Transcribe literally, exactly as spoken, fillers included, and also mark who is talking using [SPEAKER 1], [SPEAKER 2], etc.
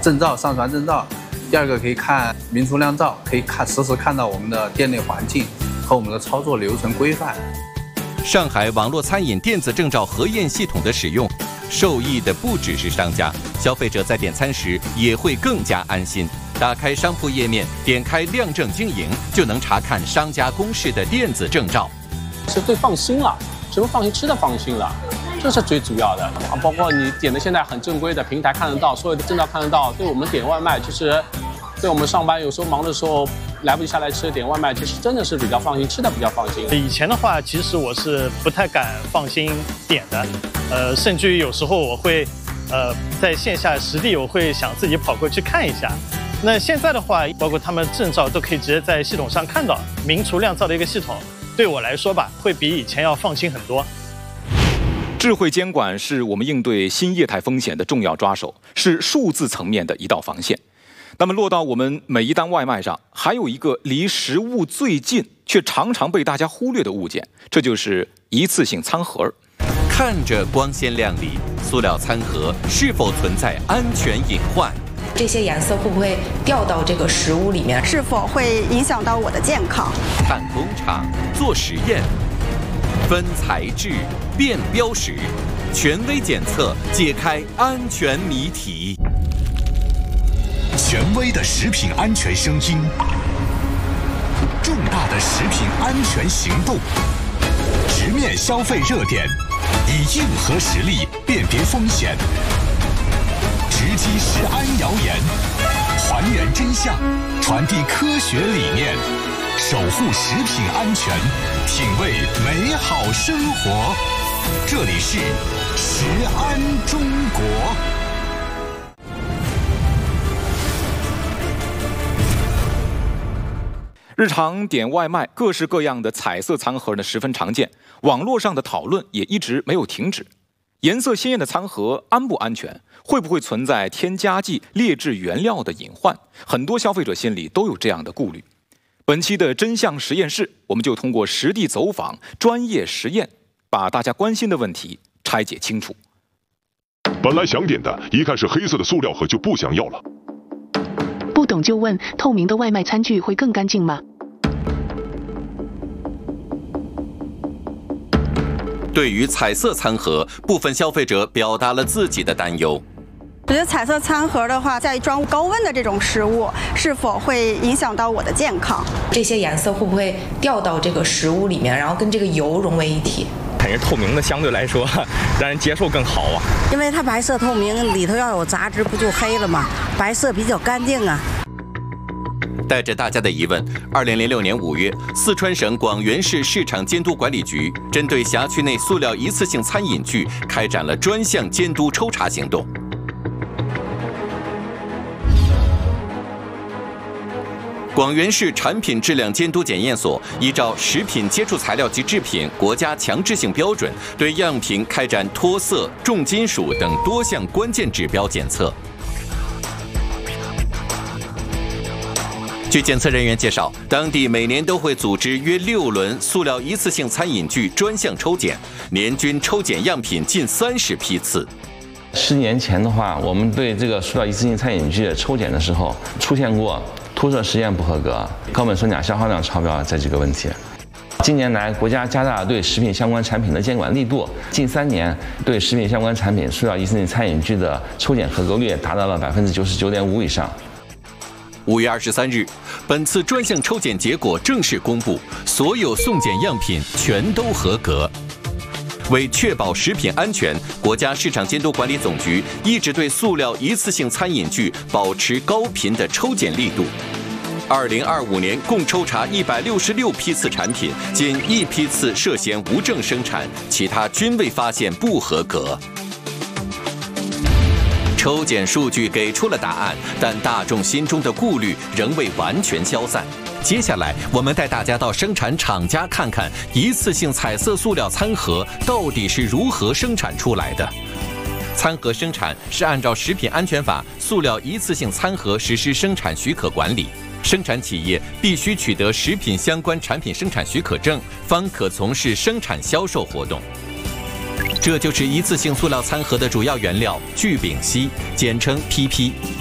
[SPEAKER 1] 证照上传证照，第二个可以看明厨亮照，可以看实时看到我们的店内环境和我们的操作流程规范。
[SPEAKER 2] 上海网络餐饮电子证照核验系统的使用，受益的不只是商家，消费者在点餐时也会更加安心。打开商铺页面，点开亮证经营，就能查看商家公示的电子证照，
[SPEAKER 3] 是最放心了，吃不放心，吃的放心了。 这是最主要的啊，包括你点的现在很正规的平台看得到，所有的证照看得到。对我们点外卖，其实对我们上班有时候忙的时候来不及下来吃点外卖，其实真的是比较放心，吃的比较放心。
[SPEAKER 4] 以前的话，其实我是不太敢放心点的，呃，甚至于有时候我会，呃，在线下实地我会想自己跑过去看一下。那现在的话，包括他们证照都可以直接在系统上看到，明厨亮照的一个系统，对我来说吧，会比以前要放心很多。
[SPEAKER 5] 智慧监管是我们应对新业态风险的重要抓手，是数字层面的一道防线。那么落到我们每一单外卖上，还有一个离食物最近却常常被大家忽略的物件，这就是一次性餐盒。
[SPEAKER 2] 看着光鲜亮丽，塑料餐盒是否存在安全隐患？
[SPEAKER 6] 这些颜色会不会掉到这个食物里面？
[SPEAKER 7] 是否会影响到我的健康？
[SPEAKER 2] 看工厂做实验。 分材质、辨标识，权威检测，解开安全谜题。
[SPEAKER 8] 权威的食品安全声音，重大的食品安全行动，直面消费热点，以硬核实力辨别风险，直击食安谣言，还原真相，传递科学理念。 守护食品安全，品味美好生活。这里是食安中国。
[SPEAKER 5] 日常点外卖，各式各样的彩色餐盒呢十分常见，网络上的讨论也一直没有停止。颜色鲜艳的餐盒安不安全？会不会存在添加剂、劣质原料的隐患？很多消费者心里都有这样的顾虑。 本期的真相实验室，我们就通过实地走访、专业实验，把大家关心的问题拆解清楚。
[SPEAKER 9] 本来想点的，一看是黑色的塑料盒就不想要了。
[SPEAKER 10] 不懂就问，透明的外卖餐具会更干净吗？
[SPEAKER 2] 对于彩色餐盒，部分消费者表达了自己的担忧。
[SPEAKER 7] 我觉得彩色餐盒的话，在装高温的这种食物，是否会影响到我的健康？
[SPEAKER 6] 这些颜色会不会掉到这个食物里面，然后跟这个油融为一体？
[SPEAKER 11] 肯定透明的相对来说让人接受更好啊。
[SPEAKER 12] 因为它白色透明，里头要有杂质，不就黑了吗？白色比较干净啊。
[SPEAKER 2] 带着大家的疑问，二零零六年五月，四川省广元市市场监督管理局针对辖区内塑料一次性餐饮具开展了专项监督抽查行动。 广元市产品质量监督检验所依照食品接触材料及制品国家强制性标准，对样品开展脱色、重金属等多项关键指标检测。据检测人员介绍，当地每年都会组织约六轮塑料一次性餐饮具专项抽检，年均抽检样品近三十批次。
[SPEAKER 13] 十年前的话，我们对这个塑料一次性餐饮具抽检的时候，出现过脱色实验不合格、高锰酸钾消耗量超标这几个问题。近年来，国家加大对食品相关产品的监管力度，近三年对食品相关产品塑料一次性餐饮具的抽检合格率达到了百分之九十九点五以上。
[SPEAKER 2] 五月二十三日，本次专项抽检结果正式公布，所有送检样品全都合格。 为确保食品安全，国家市场监督管理总局一直对塑料一次性餐饮具保持高频的抽检力度。二零二五年共抽查一百六十六批次产品，仅一批次涉嫌无证生产，其他均未发现不合格。抽检数据给出了答案，但大众心中的顾虑仍未完全消散。 接下来，我们带大家到生产厂家看看一次性彩色塑料餐盒到底是如何生产出来的。餐盒生产是按照《食品安全法》塑料一次性餐盒实施生产许可管理，生产企业必须取得食品相关产品生产许可证，方可从事生产销售活动。这就是一次性塑料餐盒的主要原料聚丙烯，简称 P P。